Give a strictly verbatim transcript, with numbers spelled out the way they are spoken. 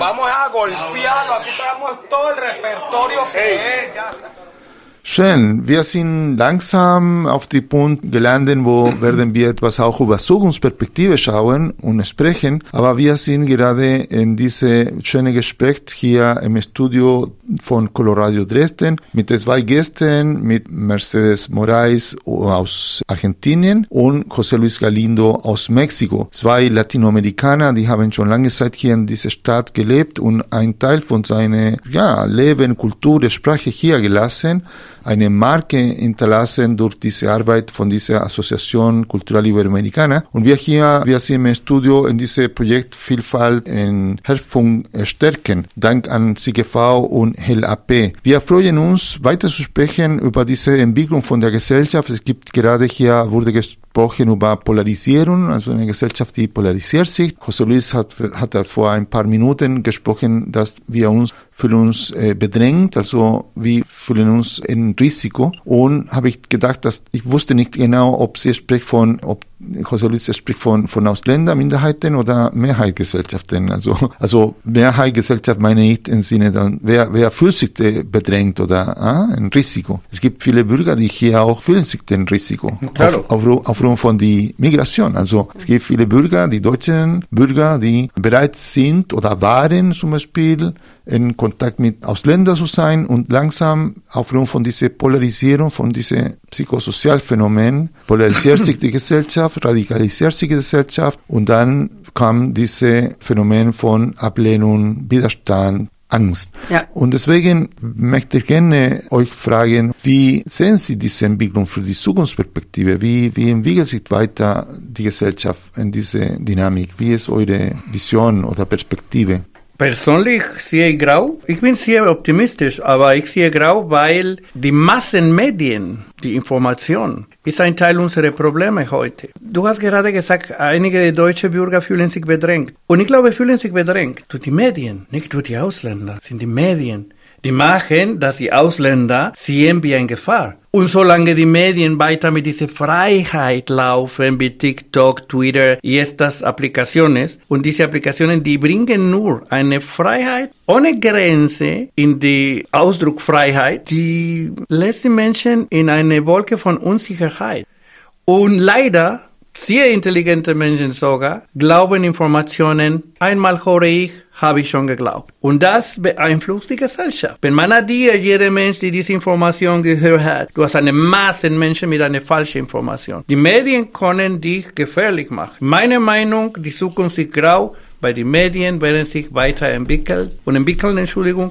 Vamos a golpearlo, aquí tenemos todo el repertorio que es, ya sabes. Schön, wir sind langsam auf die Punkt gelandet, wo werden wir etwas auch über Zukunftsperspektive schauen und sprechen, aber wir sind gerade in diese schöne Gespräch hier im Studio von Coloradio Dresden mit zwei Gästen, mit Mercedes Moraes aus Argentinien und José Luis Galindo aus Mexiko. Zwei Latinoamerikaner, die haben schon lange Zeit hier in dieser Stadt gelebt und ein Teil von seiner ja, Leben, Kultur, Sprache hier gelassen, eine Marke hinterlassen durch diese Arbeit von dieser Asociación Cultural Iberoamericana. Und wir hier, wir sind im Studio in diesem Projekt Vielfalt in Herkunft stärken, dank an C G V und L A P. Wir freuen uns, weiter zu sprechen über diese Entwicklung von der Gesellschaft. Es gibt gerade hier, wurde gesprochen über Polarisierung, also eine Gesellschaft, die polarisiert sich. José Luis hat, hat vor ein paar Minuten gesprochen, dass wir uns fühlen uns äh, bedrängt, also wir fühlen uns in Risiko. Und habe ich gedacht, dass ich wusste nicht genau, ob sie spricht von, ob José Luis spricht von, von Ausländer, Minderheiten oder Mehrheitsgesellschaften. Also, also Mehrheitsgesellschaft meine ich im Sinne dann, wer, wer fühlt sich bedrängt oder ah, ein Risiko. Es gibt viele Bürger, die hier auch fühlen sich ein Risiko. Auf, auf, aufgrund von der Migration. Also, es gibt viele Bürger, die deutschen Bürger, die bereit sind oder waren zum Beispiel in Kontakt mit Ausländern zu sein und langsam aufgrund von dieser Polarisierung, von diesem Psychosozialphänomen, polarisiert sich die Gesellschaft, radikalisiert sich die Gesellschaft und dann kam dieses Phänomen von Ablehnung, Widerstand, Angst. Ja. Und deswegen möchte ich gerne euch fragen, wie sehen Sie diese Entwicklung für die Zukunftsperspektive? Wie, wie entwickelt sich weiter die Gesellschaft in diese Dynamik? Wie ist eure Vision oder Perspektive? Persönlich sehe ich grau. Ich bin sehr optimistisch, aber ich sehe grau, weil die Massenmedien, die Information, ist ein Teil unserer Probleme heute. Du hast gerade gesagt, einige deutsche Bürger fühlen sich bedrängt. Und ich glaube, fühlen sich bedrängt durch die Medien, nicht durch die Ausländer, sind die Medien. Die machen, dass die Ausländer sehen wie eine Gefahr. Und solange die Medien weiter mit dieser Freiheit laufen, wie TikTok, Twitter y estas Applikaciones, und diese Applikationen, die bringen nur eine Freiheit ohne Grenze in die Ausdrucksfreiheit, die lässt die Menschen in eine Wolke von Unsicherheit. Und leider, sehr intelligente Menschen sogar, glauben Informationen, einmal höre ich, habe ich schon geglaubt. Und das beeinflusst die Gesellschaft. Wenn man an dir, jeder Mensch, der diese Information gehört hat, du hast eine Masse Menschen mit einer falschen Information. Die Medien können dich gefährlich machen. Meine Meinung, die Zukunft ist grau, weil die Medien werden sich weiterentwickeln und entwickeln, Entschuldigung,